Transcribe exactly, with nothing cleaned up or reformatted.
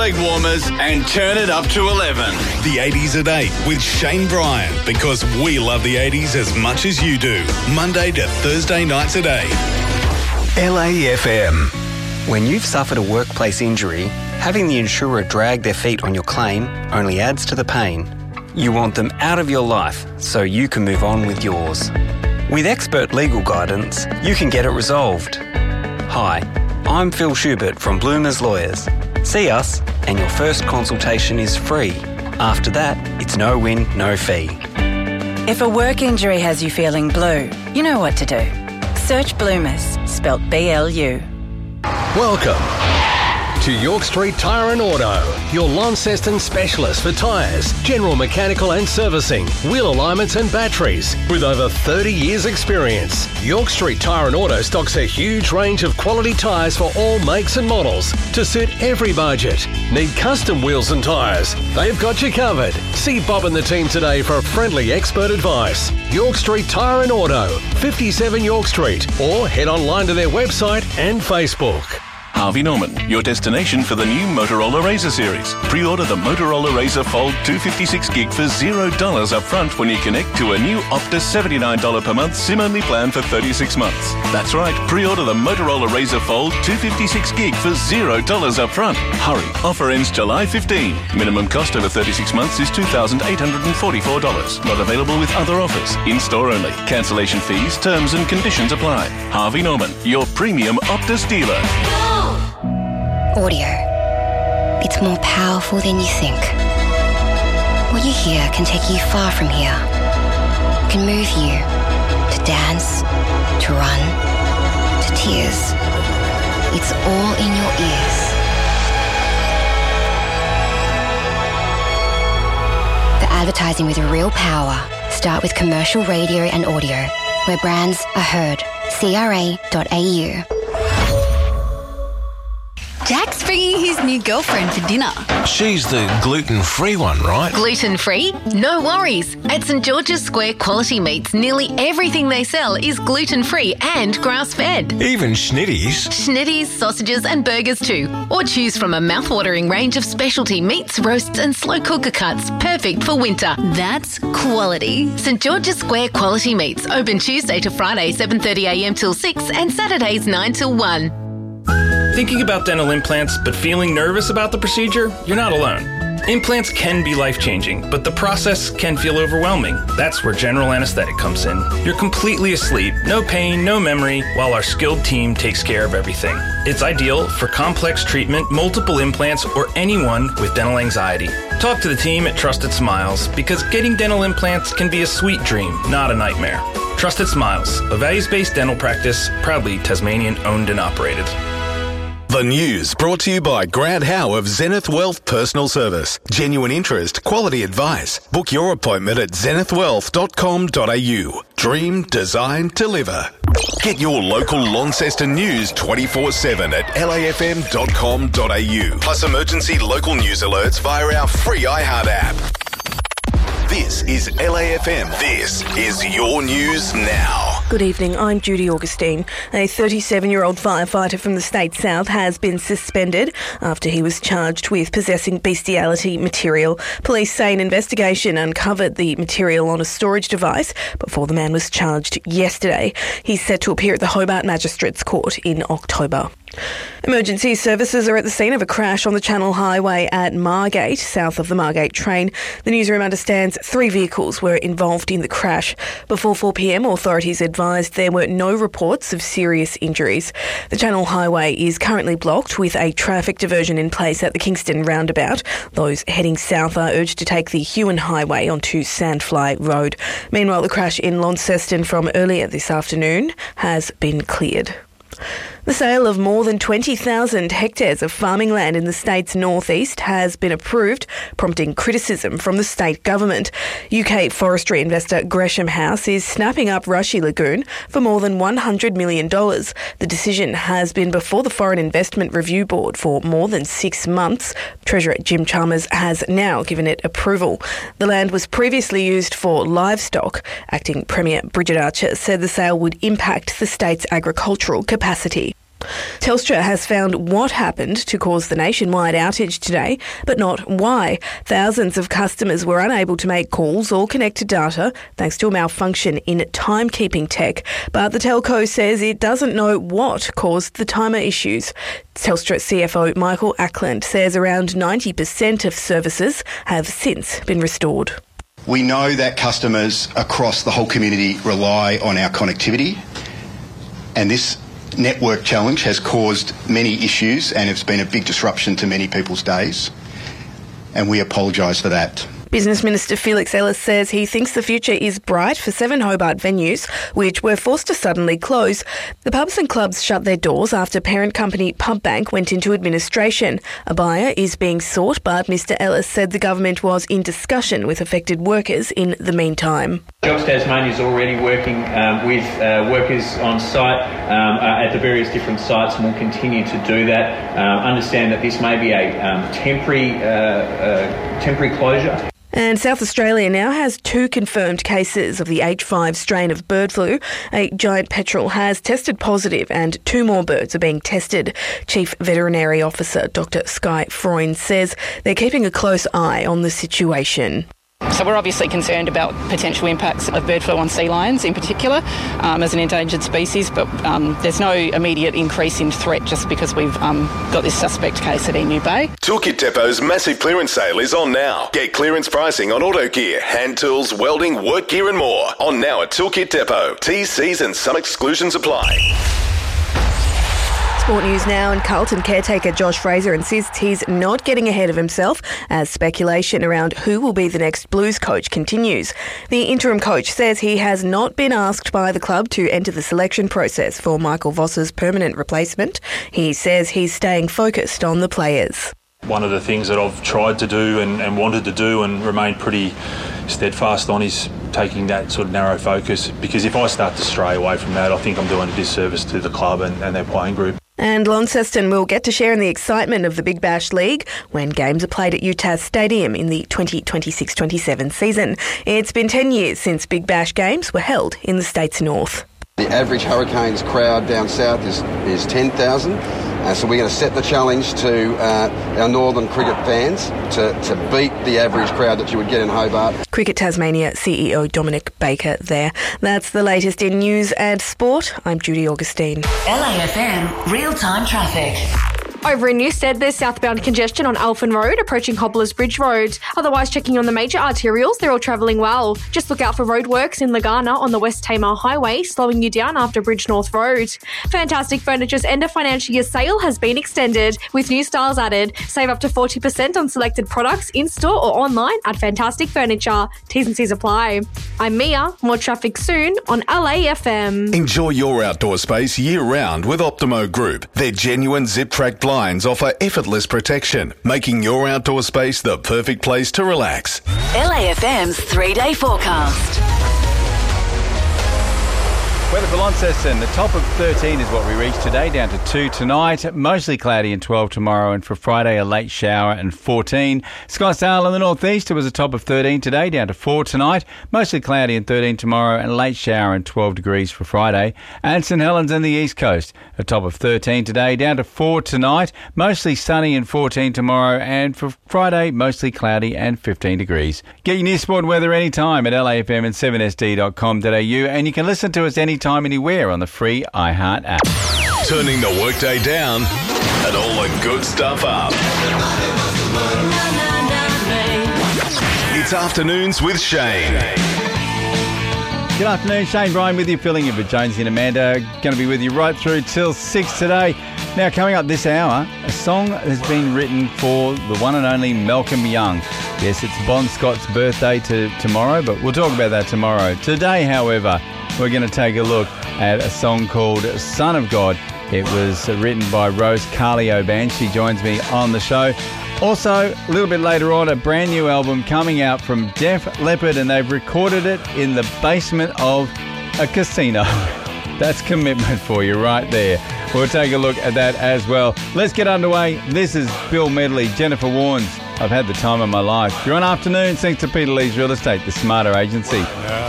leg warmers and turn it up to eleven. The eighties at eight with Shane Bryan, because we love the eighties as much as you do. Monday to Thursday nights at eight. L A F M. When you've suffered a workplace injury, having the insurer drag their feet on your claim only adds to the pain. You want them out of your life so you can move on with yours. With expert legal guidance, you can get it resolved. Hi, I'm Phil Schubert from Bloomers Lawyers. See us and your first consultation is free. After that, it's no win, no fee. If a work injury has you feeling blue, you know what to do. Search Bloomers, spelt B L U. Welcome to York Street Tyre and Auto, your Launceston specialist for tyres, general mechanical and servicing, wheel alignments and batteries. With over thirty years experience, York Street Tyre and Auto stocks a huge range of quality tyres for all makes and models to suit every budget. Need custom wheels and tyres? They've got you covered. See Bob and the team today for friendly expert advice. York Street Tyre and Auto, fifty-seven York Street, or head online to their website and Facebook. Harvey Norman, your destination for the new Motorola Razr series. Pre-order the Motorola Razr Fold two fifty-six gig for zero dollars up front when you connect to a new Optus seventy-nine dollars per month SIM-only plan for thirty-six months. That's right, pre-order the Motorola Razr Fold two fifty-six gig for zero dollars up front. Hurry, offer ends July fifteenth. Minimum cost over thirty-six months is two thousand eight hundred forty-four dollars. Not available with other offers. In-store only. Cancellation fees, terms and conditions apply. Harvey Norman, your premium Optus dealer. Audio. It's more powerful than you think. What you hear can take you far from here. It can move you to dance, to run, to tears. It's all in your ears. The advertising with real power. Start with commercial radio and audio, where brands are heard. C R A dot A U. Jack's bringing his new girlfriend for dinner. She's the gluten-free one, right? Gluten-free? No worries. At St George's Square Quality Meats, nearly everything they sell is gluten-free and grass-fed. Even schnitties? Schnitties, sausages and burgers too. Or choose from a mouth-watering range of specialty meats, roasts and slow cooker cuts, perfect for winter. That's quality. St George's Square Quality Meats, open Tuesday to Friday, seven thirty a m till six and Saturdays nine till one. Thinking about dental implants but feeling nervous about the procedure? You're not alone. Implants can be life-changing, but the process can feel overwhelming. That's where general anesthetic comes in. You're completely asleep, no pain, no memory, while our skilled team takes care of everything. It's ideal for complex treatment, multiple implants, or anyone with dental anxiety. Talk to the team at Trusted Smiles, because getting dental implants can be a sweet dream, not a nightmare. Trusted Smiles, a values-based dental practice, proudly Tasmanian-owned and operated. The news brought to you by Grant Howe of Zenith Wealth Personal Service. Genuine interest, quality advice. Book your appointment at zenith wealth dot com dot a u. Dream, design, deliver. Get your local Launceston news twenty-four seven at l a f m dot com dot a u. Plus emergency local news alerts via our free iHeart app. This is L A F M. This is your news now. Good evening, I'm Judy Augustine. A thirty-seven-year-old firefighter from the State South has been suspended after he was charged with possessing bestiality material. Police say an investigation uncovered the material on a storage device before the man was charged yesterday. He's set to appear at the Hobart Magistrates Court in October. Emergency services are at the scene of a crash on the Channel Highway at Margate, south of the Margate train. The newsroom understands three vehicles were involved in the crash. Before four p m, authorities advised there were no reports of serious injuries. The Channel Highway is currently blocked with a traffic diversion in place at the Kingston roundabout. Those heading south are urged to take the Huon Highway onto Sandfly Road. Meanwhile, the crash in Launceston from earlier this afternoon has been cleared. The sale of more than twenty thousand hectares of farming land in the state's northeast has been approved, prompting criticism from the state government. U K forestry investor Gresham House is snapping up Rushy Lagoon for more than one hundred million dollars. The decision has been before the Foreign Investment Review Board for more than six months. Treasurer Jim Chalmers has now given it approval. The land was previously used for livestock. Acting Premier Bridget Archer said the sale would impact the state's agricultural capacity. Telstra has found what happened to cause the nationwide outage today, but not why. Thousands of customers were unable to make calls or connect to data thanks to a malfunction in timekeeping tech. But the telco says it doesn't know what caused the timer issues. Telstra C F O Michael Ackland says around ninety percent of services have since been restored. We know that customers across the whole community rely on our connectivity, and this network challenge has caused many issues and it's been a big disruption to many people's days, and we apologise for that. Business Minister Felix Ellis says he thinks the future is bright for seven Hobart venues, which were forced to suddenly close. The pubs and clubs shut their doors after parent company PubBank went into administration. A buyer is being sought, but Mr Ellis said the government was in discussion with affected workers in the meantime. Jobs Tasmania is already working um, with uh, workers on site um, uh, at the various different sites, and will continue to do that. Uh, understand that this may be a um, temporary, uh, uh, temporary closure. And South Australia now has two confirmed cases of the H five strain of bird flu. A giant petrel has tested positive and two more birds are being tested. Chief Veterinary Officer Doctor Skye Freund says they're keeping a close eye on the situation. So we're obviously concerned about potential impacts of bird flu on sea lions in particular um, as an endangered species, but um, there's no immediate increase in threat just because we've um, got this suspect case at Emu Bay. Toolkit Depot's massive clearance sale is on now. Get clearance pricing on auto gear, hand tools, welding, work gear and more. On now at Toolkit Depot. T's, C's and some exclusions apply. Sport news now, and Carlton caretaker Josh Fraser insists he's not getting ahead of himself as speculation around who will be the next Blues coach continues. The interim coach says he has not been asked by the club to enter the selection process for Michael Voss's permanent replacement. He says he's staying focused on the players. One of the things that I've tried to do and, and wanted to do and remained pretty steadfast on is taking that sort of narrow focus, because if I start to stray away from that, I think I'm doing a disservice to the club and, and their playing group. And Launceston will get to share in the excitement of the Big Bash League when games are played at UTAS Stadium in the twenty twenty-six twenty-seven season. It's been ten years since Big Bash games were held in the state's north. The average Hurricanes crowd down south is, is ten thousand, uh, so we're going to set the challenge to uh, our northern cricket fans to, to beat the average crowd that you would get in Hobart. Cricket Tasmania C E O Dominic Baker there. That's the latest in news and sport. I'm Judy Augustine. L A F M real-time traffic. Over in Newstead, there's southbound congestion on Alphen Road, approaching Cobblers Bridge Road. Otherwise, checking on the major arterials, they're all travelling well. Just look out for roadworks in Lagana on the West Tamar Highway, slowing you down after Bridge North Road. Fantastic Furniture's end of financial year sale has been extended, with new styles added. Save up to forty percent on selected products in-store or online at Fantastic Furniture. T's and C's apply. I'm Mia. More traffic soon on L A F M. Enjoy your outdoor space year-round with Optimo Group. Their genuine zip-track blinds offer effortless protection, making your outdoor space the perfect place to relax. L A F M's three-day forecast. Weather for Launceston, the top of thirteen is what we reach today, down to two tonight, mostly cloudy and twelve tomorrow, and for Friday a late shower and fourteen. Scottsdale in the northeast, it was a top of thirteen today, down to four tonight, mostly cloudy and thirteen tomorrow, and a late shower and twelve degrees for Friday. And St Helens in the east coast, a top of thirteen today, down to four tonight, mostly sunny and fourteen tomorrow, and for Friday mostly cloudy and fifteen degrees. Get your news sport weather anytime at L A F M and seven S D dot com dot A U, and you can listen to us anytime Time anywhere on the free iHeart app. Turning the workday down and all the good stuff up. It's Afternoons with Shane. Good afternoon, Shane Bryan with you, filling in for Jonesy and Amanda. Going to be with you right through till six today. Now, coming up this hour, a song that has been written for the one and only Malcolm Young. Yes, it's Bon Scott's birthday to tomorrow, but we'll talk about that tomorrow. Today, however, we're going to take a look at a song called Son of God. It was written by Rose Carleo-Band. She joins me on the show. Also, a little bit later on, a brand new album coming out from Def Leppard, and they've recorded it in the basement of a casino. That's commitment for you right there. We'll take a look at that as well. Let's get underway. This is Bill Medley, Jennifer Warnes. I've had the time of my life. You're on Afternoons, thanks to Peter Lee's Real Estate, the smarter agency.